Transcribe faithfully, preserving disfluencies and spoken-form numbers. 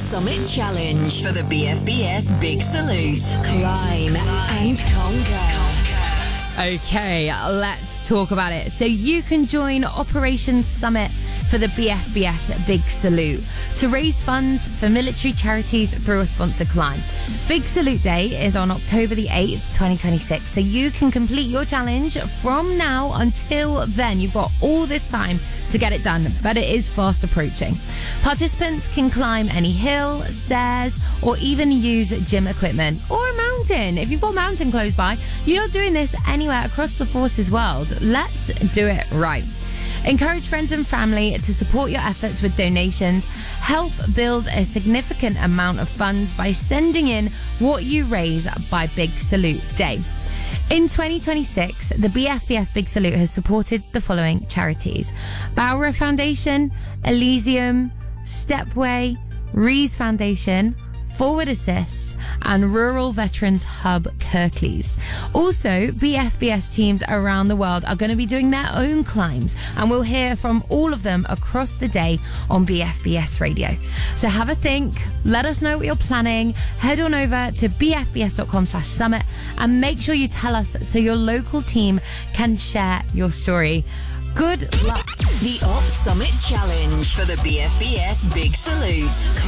Summit Challenge for the B F B S Big Salute. Climb and conquer. Okay, let's talk about it. So you can join Operation Summit for the B F B S Big Salute to raise funds for military charities through a sponsored climb. Big Salute Day is on October the eighth, twenty twenty-six, so you can complete your challenge from now until then. You've got all this time to get it done, but it is fast approaching. Participants can climb any hill, stairs, or even use gym equipment or a mountain. If you've got a mountain close by, you're not doing this anywhere across the Forces world. Let's do it right. Encourage friends and family to support your efforts with donations. Help build a significant amount of funds by sending in what you raise by Big Salute Day. In twenty twenty-six, the B F B S Big Salute has supported the following charities: Bowra Foundation, Elysium, Stepway, Rees Foundation, Forward Assist, and Rural Veterans Hub Kirklees. Also, B F B S teams around the world are going to be doing their own climbs, and we'll hear from all of them across the day on B F B S Radio. So have a think, let us know what you're planning, head on over to bfbs.com slash summit and make sure you tell us so your local team can share your story. Good luck. The Op Summit Challenge for the B F B S Big Salute.